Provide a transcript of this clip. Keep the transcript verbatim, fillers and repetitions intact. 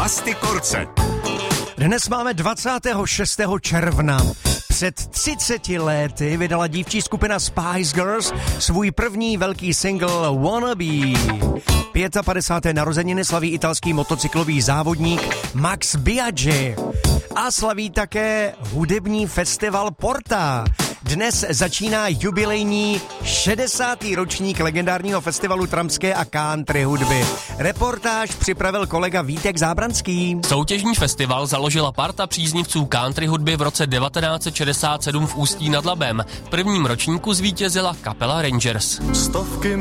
Vlasty Korce. Dnes máme dvacátého šestého června. Před třiceti lety vydala dívčí skupina Spice Girls svůj první velký single Wannabe. padesátého páté narozeniny slaví italský motocyklový závodník Max Biaggi. A slaví také hudební festival Porta. Dnes začíná jubilejní šedesátý ročník legendárního festivalu trampské a country hudby. Reportáž připravil kolega Vítek Zábranský. Soutěžní festival založila parta příznivců country hudby v roce devatenáct set šedesát sedm v Ústí nad Labem. V prvním ročníku zvítězila kapela Rangers. Stovky